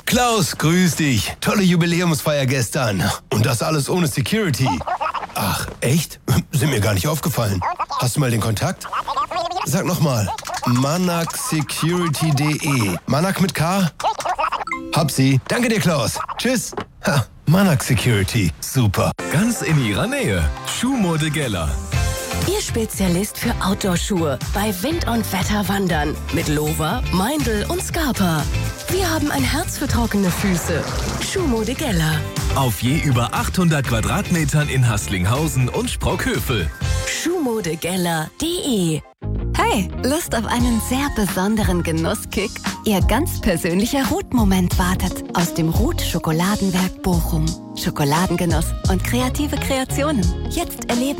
Klaus, grüß dich. Tolle Jubiläumsfeier gestern. Und das alles ohne Security. Ach, echt? Sind mir gar nicht aufgefallen. Hast du mal den Kontakt? Sag nochmal. manacsecurity.de. Manak mit K? Hab sie. Danke dir, Klaus. Tschüss. Ha, Manak Security. Super. Ganz in ihrer Nähe. Schuhmode Geller. Ihr Spezialist für Outdoor-Schuhe bei Wind und Wetter wandern. Mit Lova, Meindl und Scarpa. Wir haben ein Herz für trockene Füße. Schuhmode Geller. Auf je über 800 Quadratmetern in Haßlinghausen und Sprockhövel. Schuhmodegeller.de. Hey, Lust auf einen sehr besonderen Genusskick? Ihr ganz persönlicher Ruth-Moment wartet aus dem Ruth-Schokoladenwerk Bochum. Schokoladengenuss und kreative Kreationen. Jetzt erleben